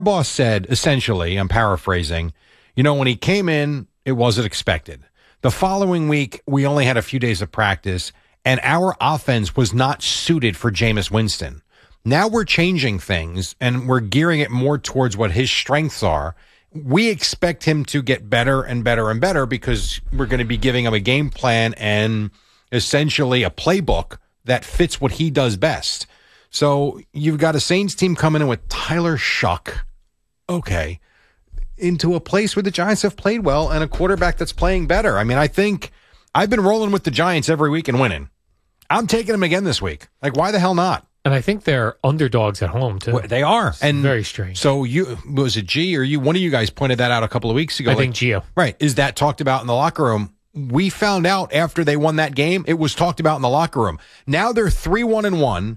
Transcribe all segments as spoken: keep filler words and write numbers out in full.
Boss said, essentially, I'm paraphrasing, you know, when he came in, it wasn't expected. The following week, we only had a few days of practice, and our offense was not suited for Jameis Winston. Now we're changing things, and we're gearing it more towards what his strengths are. We expect him to get better and better and better because we're going to be giving him a game plan and essentially a playbook that fits what he does best. So you've got a Saints team coming in with Tyler Shuck, okay, into a place where the Giants have played well and a quarterback that's playing better. I mean, I think I've been rolling with the Giants every week and winning. I'm taking them again this week. Like, why the hell not? And I think they're underdogs at home, too. Well, they are. It's and very strange. So you was it G or you? One of you guys pointed that out a couple of weeks ago. I like, think Gio. Right. Is that talked about in the locker room? We found out after they won that game, it was talked about in the locker room. Now they're three one and one.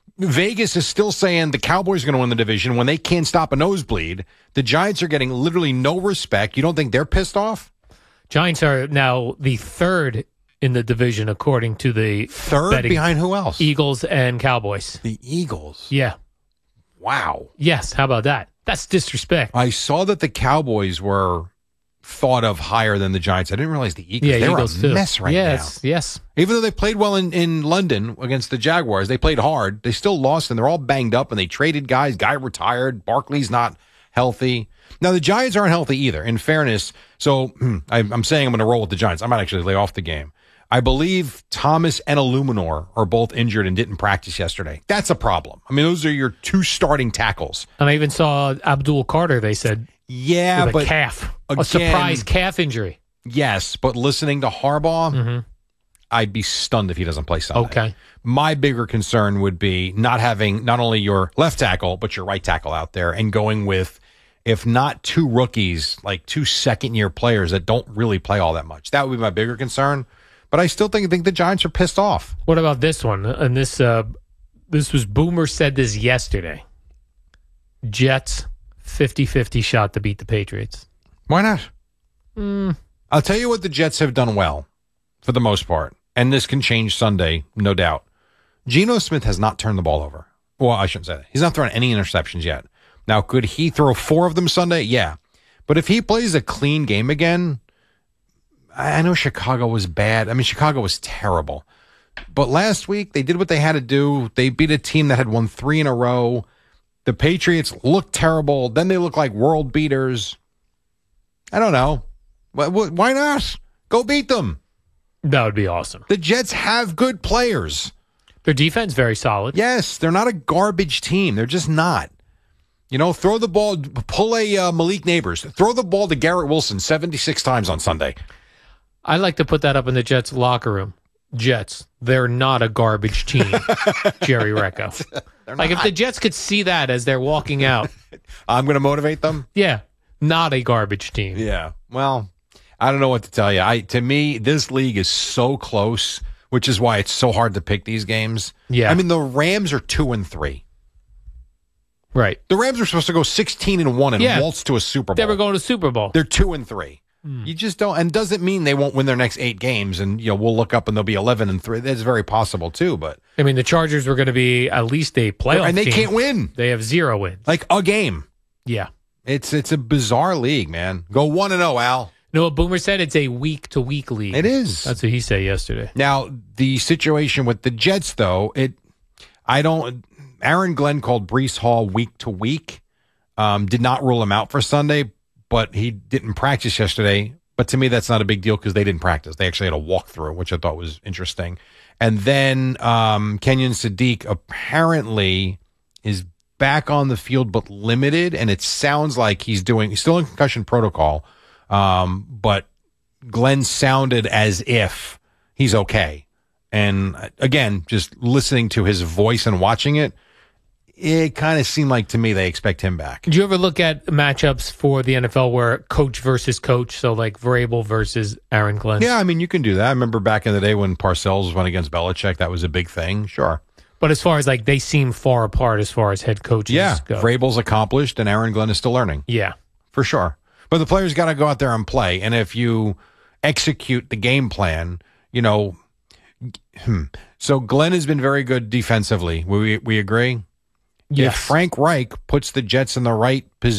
Vegas is still saying the Cowboys are going to win the division when they can't stop a nosebleed. The Giants are getting literally no respect. You don't think they're pissed off? Giants are now the third in the division, according to the third betting. Behind who else? Eagles and Cowboys. The Eagles. Yeah. Wow. Yes. How about that? That's disrespect. I saw that the Cowboys were thought of higher than the Giants. I didn't realize the Eagles. Yeah, they Eagles were a too. mess right yes, now. Yes. Even though they played well in, in London against the Jaguars, they played hard. They still lost, and they're all banged up, and they traded guys. Guy retired. Barkley's not healthy. Now, the Giants aren't healthy either, in fairness. So I'm saying I'm going to roll with the Giants. I might actually lay off the game. I believe Thomas and Illuminor are both injured and didn't practice yesterday. That's a problem. I mean, those are your two starting tackles. And I even saw Abdul Carter, they said. Yeah, with a but calf. Again, a surprise calf injury. Yes, but listening to Harbaugh, mm-hmm. I'd be stunned if he doesn't play Sunday. Okay. My bigger concern would be not having not only your left tackle, but your right tackle out there and going with, if not two rookies, like two second-year players that don't really play all that much. That would be my bigger concern. But I still think, think the Giants are pissed off. What about this one? And this, uh, this was Boomer said this yesterday. Jets, fifty-fifty shot to beat the Patriots. Why not? Mm. I'll tell you what the Jets have done well, for the most part. And this can change Sunday, no doubt. Geno Smith has not turned the ball over. Well, I shouldn't say that. He's not thrown any interceptions yet. Now, could he throw four of them Sunday? Yeah. But if he plays a clean game again, I know Chicago was bad. I mean, Chicago was terrible. But last week, they did what they had to do. They beat a team that had won three in a row. The Patriots looked terrible. Then they look like world beaters. I don't know. Why not? Go beat them. That would be awesome. The Jets have good players. Their defense very solid. Yes, they're not a garbage team. They're just not. You know, throw the ball, pull a uh, Malik Neighbors. Throw the ball to Garrett Wilson seventy-six times on Sunday. I like to put that up in the Jets locker room. Jets, they're not a garbage team, Jerry Recco. Like, if the Jets could see that as they're walking out. I'm going to motivate them? Yeah, not a garbage team. Yeah, well, I don't know what to tell you. I To me, this league is so close, which is why it's so hard to pick these games. Yeah. I mean, the Rams are two and three. Right. The Rams were supposed to go sixteen and one and yeah. waltz to a Super Bowl. They were going to Super Bowl. They're two and three. Mm. You just don't, and doesn't mean they won't win their next eight games. And you know, we'll look up and they'll be eleven and three. That's very possible too. But I mean, the Chargers were going to be at least a playoff, and they team. can't win. They have zero wins, like a game. Yeah, it's it's a bizarre league, man. Go one and zero, Al. You know what Boomer said? It's a week to week league. It is. That's what he said yesterday. Now the situation with the Jets, though, it I don't. Aaron Glenn called Breece Hall week to week. Um, did not rule him out for Sunday, but he didn't practice yesterday. But to me, that's not a big deal because they didn't practice. They actually had a walkthrough, which I thought was interesting. And then um, Kenyon Sadiq apparently is back on the field, but limited. And it sounds like he's doing, he's still in concussion protocol. Um, but Glenn sounded as if he's okay. And again, just listening to his voice and watching it, it kind of seemed like to me they expect him back. Did you ever look at matchups for the N F L where coach versus coach, so like Vrabel versus Aaron Glenn? Yeah, I mean, you can do that. I remember back in the day when Parcells went against Belichick, that was a big thing. Sure. But as far as like they seem far apart as far as head coaches yeah, go. Vrabel's accomplished and Aaron Glenn is still learning. Yeah. For sure. But the players got to go out there and play. And if you execute the game plan, you know, hmm. So Glenn has been very good defensively. We we agree? Yes. If Frank Reich puts the Jets in the right position,